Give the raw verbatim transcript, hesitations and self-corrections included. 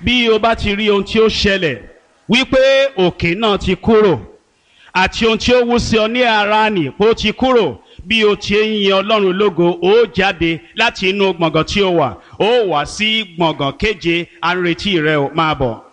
bí o bá ti rí ohun tí ó ṣẹlẹ̀ wípé òkè náà ti kúrò àti ohun tí ó wú sí ọ ní ara nì pé ó ti kúrò, bí o ti ń yin Ọlọ́run lógo ó jáde láti inú gbọ̀ngàn tí ó wà ó wá sí gbọ̀ngàn keje à ń retí rẹ ó máa bọ̀.